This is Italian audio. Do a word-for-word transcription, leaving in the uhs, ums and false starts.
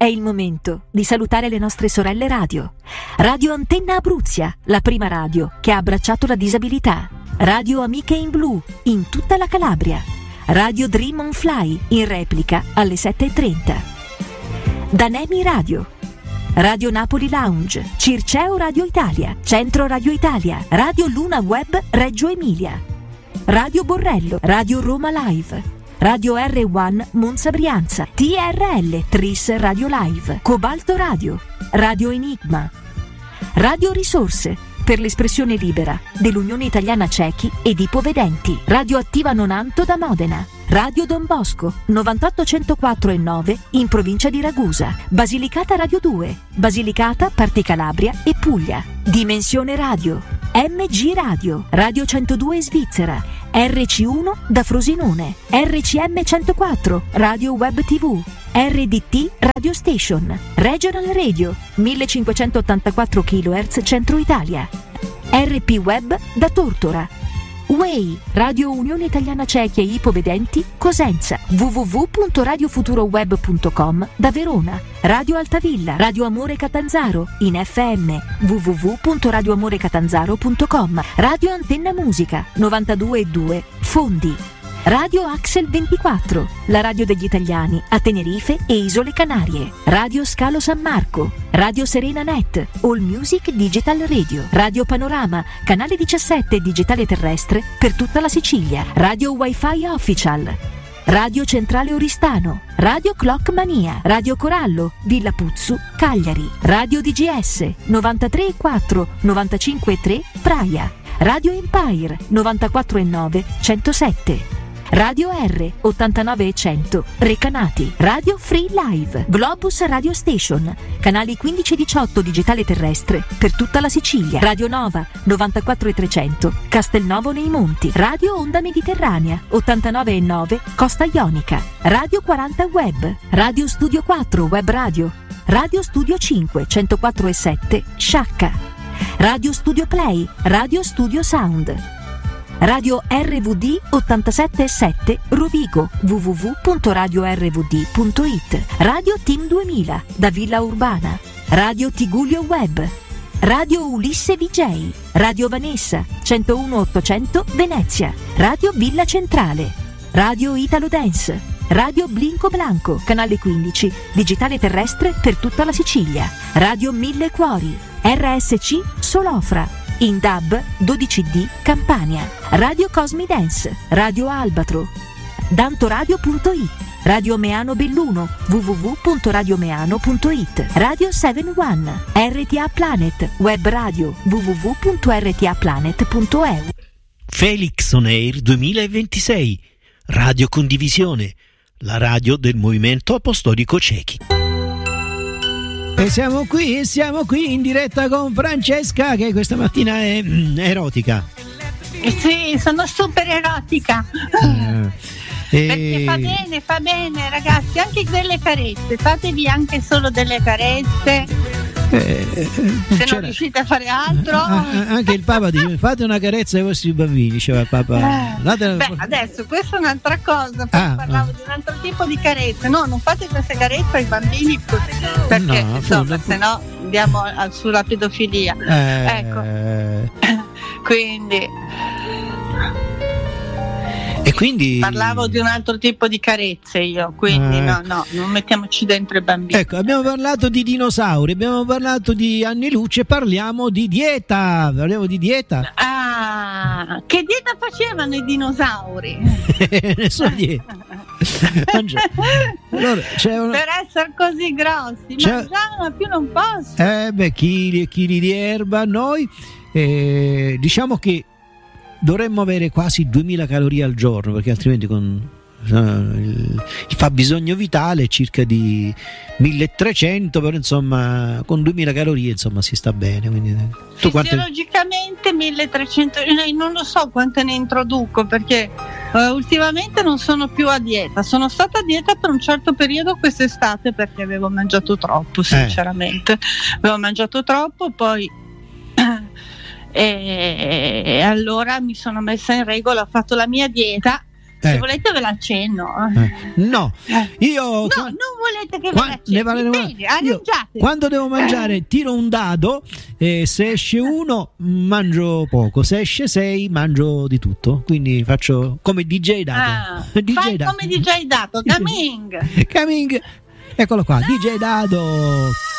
è il momento di salutare le nostre sorelle radio. Radio Antenna Abruzia, la prima radio che ha abbracciato la disabilità. Radio Amiche in Blu, in tutta la Calabria. Radio Dream on Fly, in replica alle sette e trenta. Danemi Radio. Radio Napoli Lounge, Circeo Radio Italia, Centro Radio Italia, Radio Luna Web Reggio Emilia. Radio Borrello, Radio Roma Live. Radio R uno Monza Brianza, T R L Tris Radio Live, Cobalto Radio, Radio Enigma, Radio Risorse per l'espressione libera dell'Unione Italiana Cechi ed Ipovedenti, Radio Attiva Nonanto da Modena, Radio Don Bosco novantotto centoquattro e nove in provincia di Ragusa, Basilicata Radio due, Basilicata, Parti Calabria e Puglia, Dimensione Radio, M G Radio, Radio centodue Svizzera, R C uno da Frosinone, R C M centoquattro, Radio Web tivù, R D T Radio Station, Regional Radio, millecinquecentottantaquattro chilohertz Centro Italia, R P Web da Tortora, W E I, Radio Unione Italiana Cechi e Ipovedenti, Cosenza, w w w punto radio futuro web punto com da Verona, Radio Altavilla, Radio Amore Catanzaro, in F M, w w w punto radio amore catanzaro punto com, Radio Antenna Musica, novantadue e due, Fondi, Radio Axel ventiquattro, la radio degli italiani a Tenerife e Isole Canarie, Radio Scalo San Marco, Radio Serena Net, All Music Digital Radio, Radio Panorama, canale diciassette digitale terrestre per tutta la Sicilia, Radio Wi-Fi Official, Radio Centrale Oristano, Radio Clock Mania, Radio Corallo, Villa Puzzu, Cagliari, Radio D G S novantatré e quattro, novantacinque e tre, Praia, Radio Empire novantaquattro e nove, centosette, Radio R ottantanove e cento, Recanati, Radio Free Live, Globus Radio Station, canali quindici e diciotto digitale terrestre per tutta la Sicilia, Radio Nova novantaquattro e trecento, Castelnuovo nei Monti, Radio Onda Mediterranea ottantanove e nove, Costa Ionica, Radio quaranta Web, Radio Studio quattro Web Radio, Radio Studio cinque centoquattro e sette, Sciacca, Radio Studio Play, Radio Studio Sound, Radio R V D ottantasette e sette Rovigo, w w w punto radio r v d punto i t, Radio Team duemila da Villa Urbana, Radio Tigullio Web, Radio Ulisse V J, Radio Vanessa centouno ottocento Venezia, Radio Villa Centrale, Radio Italo Dance, Radio Blinco Blanco, canale quindici, digitale terrestre per tutta la Sicilia, Radio Mille Cuori, R S C Solofra, in D A B dodici D Campania, Radio Cosmi Dance, Radio Albatro, dantoradio punto i t, Radio Meano Belluno, w w w punto radio meano punto i t, Radio sette uno, R T A Planet, Web Radio, w w w punto r t a planet punto e u. Felix On Air duemilaventisei, Radio Condivisione, la radio del Movimento Apostolico Cechi. E siamo qui, siamo qui in diretta con Francesca, che questa mattina è mm, erotica. Sì, sono super erotica. Eh, Perché e... fa bene, fa bene, ragazzi, anche delle carezze, fatevi anche solo delle carezze. Eh, eh, Se non riuscite a fare altro, ah, anche il Papa dice: fate una carezza ai vostri bambini, diceva il Papa. Eh, beh, adesso questa è un'altra cosa. Poi ah, parlavo ah. di un altro tipo di carezze. No, non fate queste carezze ai bambini perché no, insomma, no, se no andiamo al, sulla pedofilia. Eh, ecco. Quindi. E quindi parlavo di un altro tipo di carezze io, quindi eh. no, no, non mettiamoci dentro i bambini. Ecco, abbiamo parlato di dinosauri, abbiamo parlato di Anni Luce, parliamo di dieta, parliamo di dieta. Ah, che dieta facevano i dinosauri? Nessuna dieta. Allora, c'è una... Per essere così grossi, c'è... mangiavano più non posso. Eh beh, chili e chili di erba, noi eh, diciamo che dovremmo avere quasi duemila calorie al giorno, perché altrimenti con uh, il, il fabbisogno vitale è circa di milletrecento, però insomma con duemila calorie insomma si sta bene. Quindi, tu fisiologicamente quante... milletrecento, non lo so quante ne introduco, perché uh, ultimamente non sono più a dieta, sono stata a dieta per un certo periodo quest'estate perché avevo mangiato troppo, sinceramente, eh. avevo mangiato troppo, poi E, e allora mi sono messa in regola, ho fatto la mia dieta Se Eh. volete ve l'accenno. Eh. No, io No, qua- non volete che qua- ve ne parleremo- l'accenni. Bene, io arrangiate. quando devo mangiare tiro un dado e se esce uno mangio poco, se esce sei mangio di tutto, quindi faccio come D J Dato. Ah, D J fai Dato. come D J Dato, Gaming. Coming. Eccolo qua, D J Dado.